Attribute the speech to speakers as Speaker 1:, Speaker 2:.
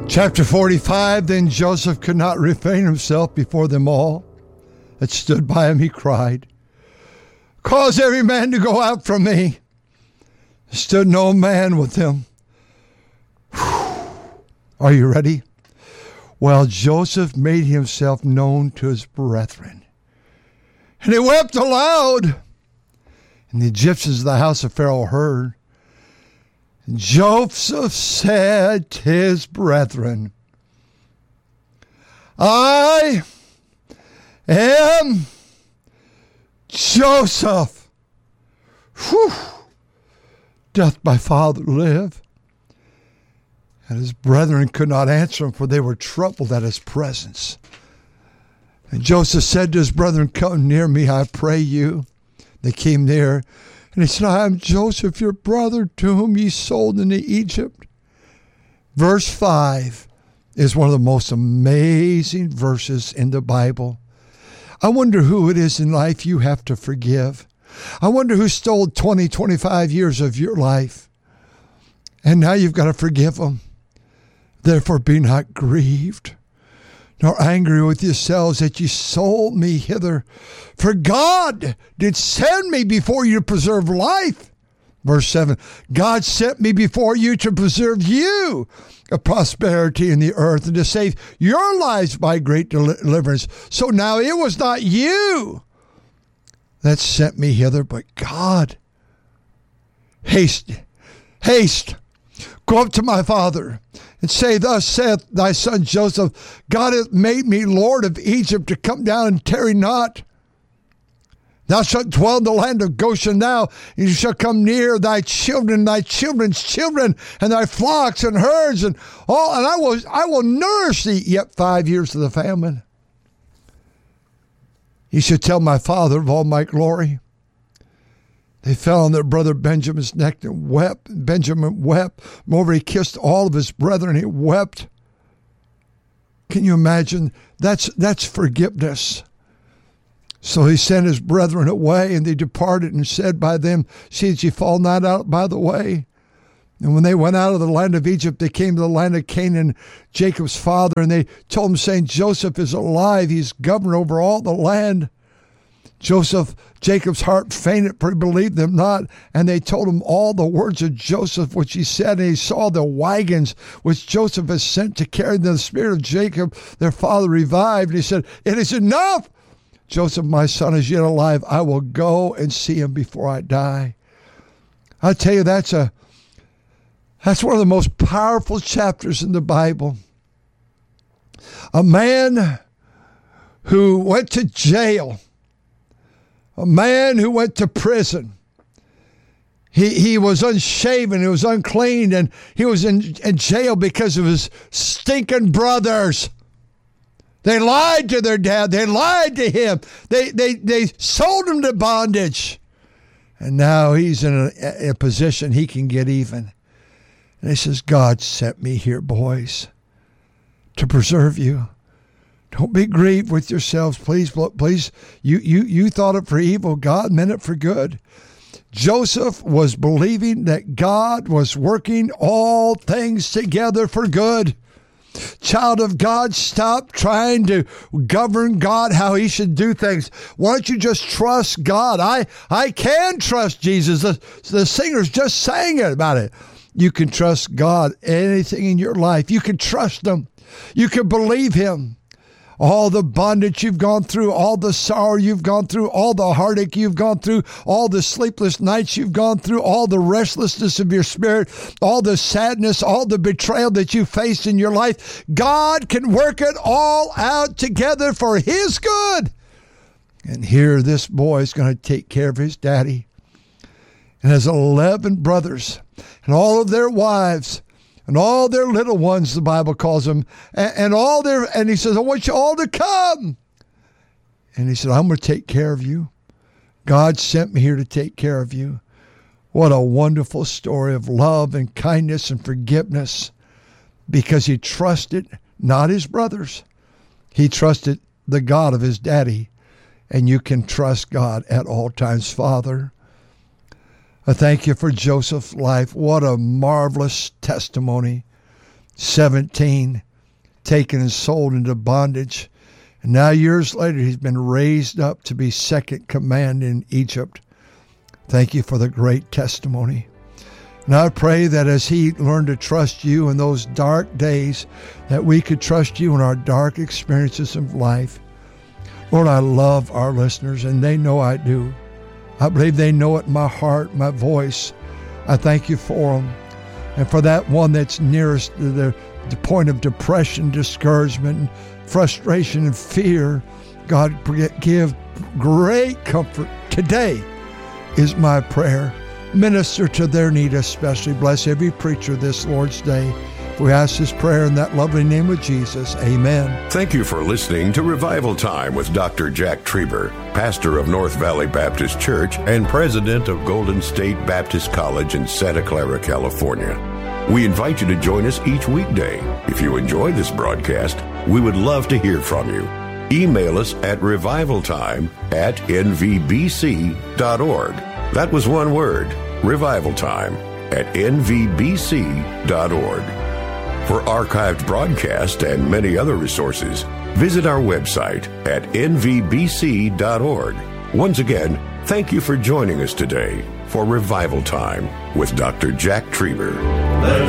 Speaker 1: Chapter 45, then Joseph could not refrain himself before them all that stood by him. He cried, "Cause every man to go out from me." There stood no man with him. Are you ready? Well, Joseph made himself known to his brethren, and he wept aloud. And the Egyptians of the house of Pharaoh heard. And Joseph said to his brethren, "I am Joseph. Whew. Doth my father live?" And his brethren could not answer him, for they were troubled at his presence. And Joseph said to his brethren, "Come near me, I pray you." They came near, and he said, "I am Joseph, your brother, to whom ye sold into Egypt." Verse 5 is one of the most amazing verses in the Bible. I wonder who it is in life you have to forgive. I wonder who stole 20, 25 years of your life. And now you've got to forgive them. Therefore be not grieved, nor angry with yourselves that ye sold me hither. For God did send me before you to preserve life. Verse 7, God sent me before you to preserve you a prosperity in the earth and to save your lives by great deliverance. So now it was not you that sent me hither, but God. Haste, go up to my father and say, "Thus saith thy son Joseph, God hath made me Lord of Egypt, to come down and tarry not. Thou shalt dwell in the land of Goshen now, and you shall come near thy children, thy children's children, and thy flocks and herds, and all, and I will nourish thee yet 5 years of the famine. You should tell my father of all my glory." They fell on their brother Benjamin's neck and wept. Benjamin wept. Moreover, he kissed all of his brethren. He wept. Can you imagine? That's forgiveness. So he sent his brethren away, and they departed and said by them, "See that ye fall not out by the way." And when they went out of the land of Egypt, they came to the land of Canaan, Jacob's father, and they told him, saying, "Joseph is alive. He's governor over all the land." Jacob's heart fainted, for he believed them not. And they told him all the words of Joseph, which he said. And he saw the wagons which Joseph had sent to carry them. The spirit of Jacob, their father, revived. And he said, "It is enough. Joseph, my son, is yet alive. I will go and see him before I die." I tell you, that's one of the most powerful chapters in the Bible. A man who went to jail, a man who went to prison. He was unshaven, he was unclean, and he was in jail because of his stinking brothers. They lied to their dad. They lied to him. They sold him to bondage. And now he's in a position he can get even. And he says, "God sent me here, boys, to preserve you. Don't be grieved with yourselves. Please. You thought it for evil. God meant it for good." Joseph was believing that God was working all things together for good. Child of God, stop trying to govern God how he should do things. Why don't you just trust God? I can trust Jesus. The singers just sang about it. You can trust God. Anything in your life, you can trust him. You can believe him. All the bondage you've gone through, all the sorrow you've gone through, all the heartache you've gone through, all the sleepless nights you've gone through, all the restlessness of your spirit, all the sadness, all the betrayal that you faced in your life, God can work it all out together for his good. And here this boy is going to take care of his daddy. And has 11 brothers and all of their wives and all their little ones, the Bible calls them, and he says, "I want you all to come." And he said, "I'm going to take care of you. God sent me here to take care of you." What a wonderful story of love and kindness and forgiveness, because he trusted not his brothers. He trusted the God of his daddy. And you can trust God at all times. Father, I thank you for Joseph's life. What a marvelous testimony 17, taken and sold into bondage. And now years later, he's been raised up to be second command in Egypt. Thank you for the great testimony. And I pray that as he learned to trust you in those dark days, that we could trust you in our dark experiences of life. Lord, I love our listeners, and they know I do. I believe they know it in my heart, my voice. I thank you for them. And for that one that's nearest to the point of depression, discouragement, frustration, and fear, God, give great comfort. Today is my prayer. Minister to their need especially. Bless every preacher this Lord's Day. We ask this prayer in that lovely name of Jesus. Amen.
Speaker 2: Thank you for listening to Revival Time with Dr. Jack Trieber, pastor of North Valley Baptist Church and president of Golden State Baptist College in Santa Clara, California. We invite you to join us each weekday. If you enjoy this broadcast, we would love to hear from you. Email us at revivaltime@nvbc.org. That was one word, revivaltime@nvbc.org. For archived broadcast and many other resources, visit our website at nvbc.org. Once again, thank you for joining us today for Revival Time with Dr. Jack Trieber.